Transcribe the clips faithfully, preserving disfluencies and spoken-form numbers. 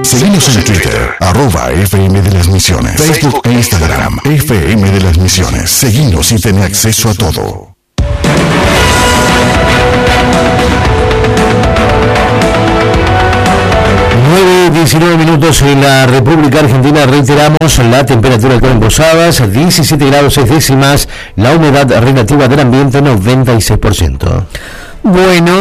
Seguimos en Twitter, arroba F M de las Misiones, Facebook e Instagram, F M de las Misiones. Seguimos y ten acceso a todo. nueve diecinueve minutos en la República Argentina. Reiteramos la temperatura actual en Posadas, diecisiete grados seis décimas, la humedad relativa del ambiente noventa y seis por ciento. Bueno,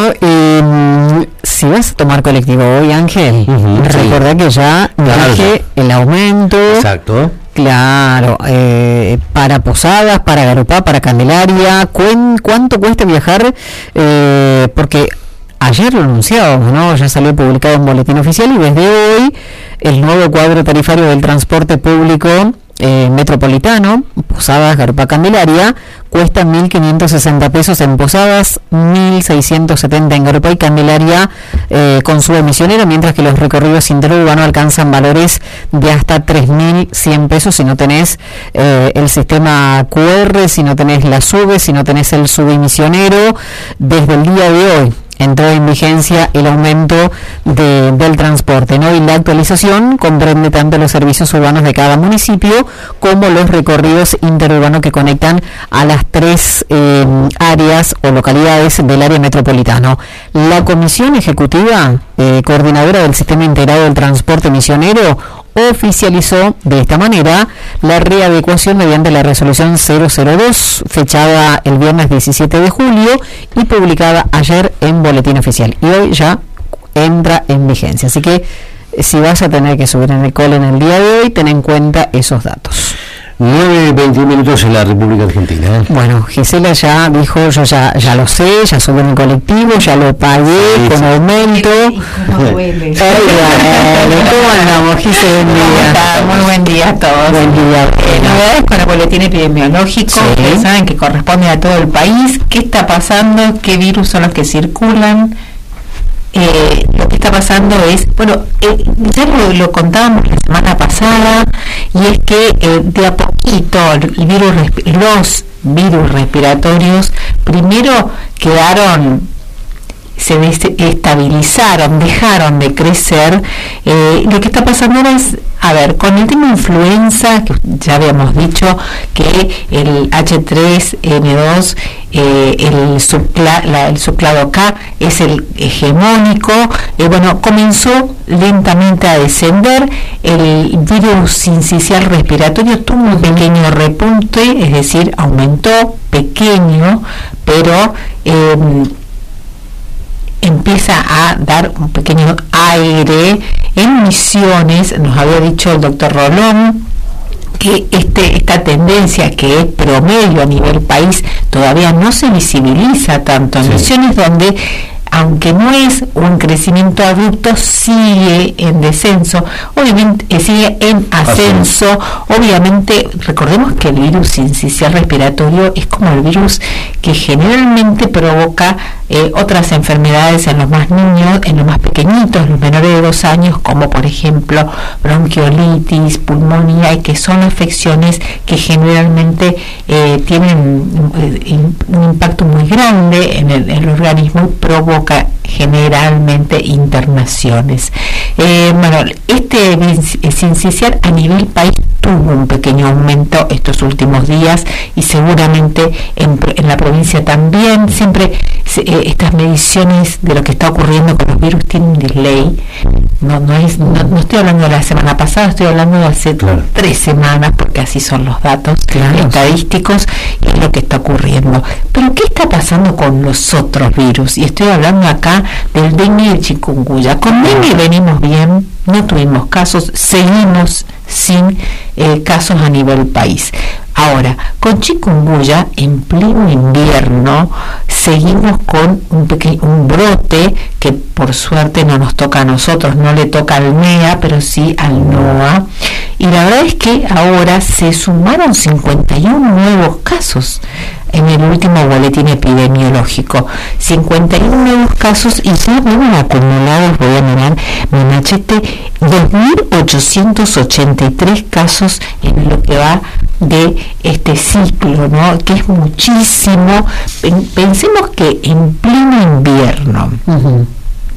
eh, si vas a tomar colectivo hoy, Ángel, uh-huh, recordá sí. que ya claro, dije el aumento. Exacto. Claro, eh, para Posadas, para Garupá, para Candelaria, ¿cuán, ¿cuánto cuesta viajar? Eh, porque ayer lo anunciábamos, ¿no? Ya salió publicado en boletín oficial y desde hoy el nuevo cuadro tarifario del transporte público eh, metropolitano, Posadas, Garupá, Candelaria, cuesta mil quinientos sesenta pesos en Posadas, mil seiscientos setenta en Garupá y Candelaria eh, con su emisionera, mientras que los recorridos interurbanos alcanzan valores de hasta tres mil cien pesos si no tenés eh, el sistema Q R, si no tenés la SUBE, si no tenés el subemisionero. Desde el día de hoy entró en vigencia el aumento de, del transporte, ¿no? Y la actualización comprende tanto los servicios urbanos de cada municipio como los recorridos interurbanos que conectan a las tres eh, áreas o localidades del área metropolitano. La Comisión Ejecutiva eh, Coordinadora del Sistema Integrado del Transporte Misionero oficializó de esta manera la readecuación mediante la resolución cero cero dos, fechada el viernes diecisiete de julio y publicada ayer en boletín oficial, y hoy ya entra en vigencia. Así que si vas a tener que subir en el cole en el día de hoy, ten en cuenta esos datos. nueve veintiún minutos en la República Argentina. Bueno, Gisela ya dijo, yo ya ya lo sé, ya subí en el colectivo, ya lo pagué sí, con sí. aumento. ¿Y cómo duele? ¿Cómo andamos, Gisela? Buen día. Muy buen día a todos. Buen día. Eh, novedades con el boletín epidemiológico, sí. que saben que corresponde a todo el país. ¿Qué está pasando? ¿Qué virus son los que circulan? Eh, lo que está pasando es, bueno, eh, ya lo, lo contábamos la semana pasada, y es que eh, de a poquito el virus, los virus respiratorios primero quedaron, se estabilizaron, dejaron de crecer. Eh, lo que está pasando ahora es, a ver, con el tema influenza, que ya habíamos dicho que el H tres N dos, eh, el, subcla, la, el subclado K es el hegemónico, eh, bueno, comenzó lentamente a descender. El virus sincicial respiratorio tuvo un pequeño repunte, es decir, aumentó pequeño, pero eh, empieza a dar un pequeño aire. En Misiones nos había dicho el doctor Rolón que este, esta tendencia, que es promedio a nivel país, todavía no se visibiliza tanto en sí. Misiones, donde aunque no es un crecimiento abrupto, sigue en descenso, obviamente eh, sigue en ascenso. Obviamente, recordemos que el virus sincicial respiratorio es como el virus que generalmente provoca eh, otras enfermedades en los más niños, en los más pequeñitos, los menores de dos años, como por ejemplo bronquiolitis, pulmonía, y que son afecciones que generalmente eh, tienen eh, un impacto muy grande en el, en el organismo y provocan generalmente internaciones. Eh, bueno, este sincicial a nivel país tuvo un pequeño aumento estos últimos días, y seguramente en, en la provincia también. Siempre eh, estas mediciones de lo que está ocurriendo con los virus tienen un delay. No, no, es, no, no estoy hablando de la semana pasada, estoy hablando de hace claro. tres semanas, porque así son los datos claro. estadísticos, y es lo que está ocurriendo. Pero ¿qué está pasando con los otros virus? Y estoy hablando acá del dengue y el chikungunya. Con dengue venimos bien, no tuvimos casos, seguimos sin eh, casos a nivel país. Ahora, con chikungunya, en pleno invierno, seguimos con un pequeño un brote que por suerte no nos toca a nosotros, no le toca al M E A, pero sí al NOA. Y la verdad es que ahora se sumaron cincuenta y uno nuevos casos en el último boletín epidemiológico. cincuenta y uno nuevos casos, y ya vemos acumulados, voy a mirar mi machete, dos mil ochocientos ochenta y tres casos en lo que va de este ciclo, ¿no? Que es muchísimo. Pensemos que en pleno invierno, uh-huh.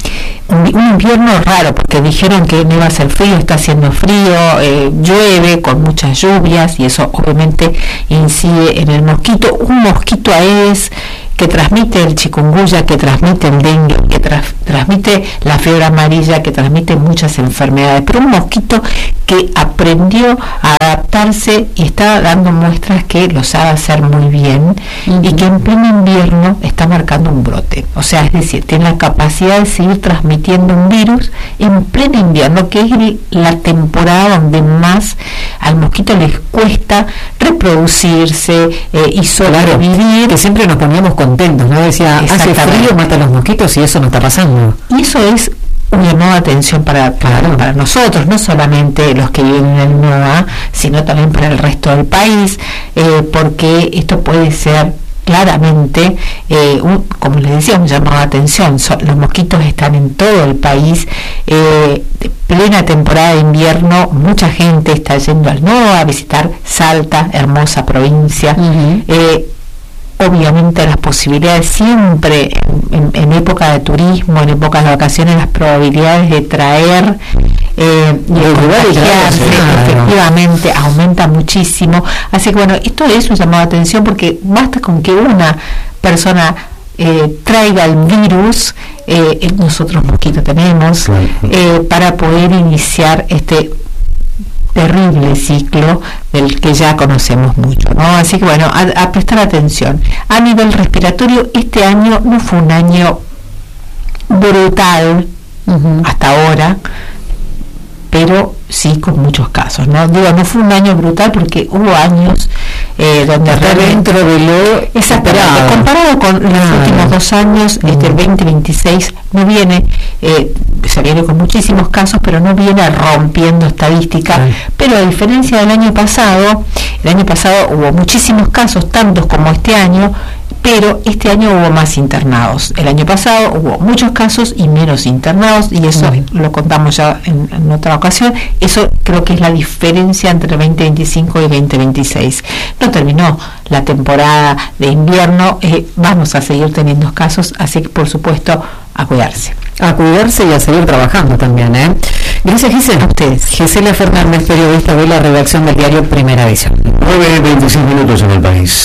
un, un invierno raro, porque dijeron que no iba a ser frío, está haciendo frío, eh, llueve con muchas lluvias y eso obviamente incide en el mosquito. Un mosquito Aedes que transmite el chikungunya, que transmite el dengue, que tra transmite la fiebre amarilla, que transmite muchas enfermedades, pero un mosquito que aprendió a adaptarse y está dando muestras que lo sabe hacer muy bien, uh-huh. y que en pleno invierno está marcando un brote, o sea, es decir, tiene la capacidad de seguir transmitiendo un virus en pleno invierno, que es el, la temporada donde más al mosquito les cuesta reproducirse eh, y sobrevivir. Claro, que siempre nos poníamos contentos, ¿no? Decía, hace frío, mata a los mosquitos, y eso no está pasando. Y eso es un llamado de atención para, para, claro. para nosotros, no solamente los que viven en el N O A, sino también para el resto del país, eh, porque esto puede ser claramente, eh, un, como les decía, un llamado de atención. So, los mosquitos están en todo el país, eh, plena temporada de invierno, mucha gente está yendo al N O A a visitar Salta, hermosa provincia. Uh-huh. eh, Obviamente las posibilidades siempre en, en, en época de turismo, en épocas de vacaciones, las probabilidades de traer eh, y de contagiarse efectivamente aumentan muchísimo. Así que bueno, esto es un llamado de atención, porque basta con que una persona eh, traiga el virus, eh, nosotros mosquitos tenemos, eh, para poder iniciar este terrible ciclo del que ya conocemos mucho, ¿no? Así que bueno, a, a prestar atención. A nivel respiratorio, este año no fue un año brutal, uh-huh. hasta ahora, pero sí con muchos casos, ¿no? Digo, no fue un año brutal porque hubo años eh, donde dentro de lo exagerado. Comparado con los ah, últimos dos años, uh-huh. este veinte veintiséis no viene, eh, se viene con muchísimos casos, pero no viene rompiendo estadística. Uh-huh. Pero a diferencia del año pasado, el año pasado hubo muchísimos casos, tantos como este año, pero este año hubo más internados. El año pasado hubo muchos casos y menos internados, y eso uh-huh. lo contamos ya en, en otra ocasión. Eso creo que es la diferencia entre veinte veinticinco y veinte veintiséis. No terminó la temporada de invierno, eh, vamos a seguir teniendo casos, así que por supuesto a cuidarse. A cuidarse y a seguir trabajando también, ¿eh? Gracias, Gisela. A ustedes. Gisela Fernández, periodista de la redacción del diario Primera Edición. nueve veinticinco minutos en el país.